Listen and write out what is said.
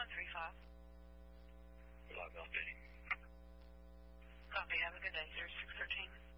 135. Live Bell City. Copy. Have a good day, sir. 613.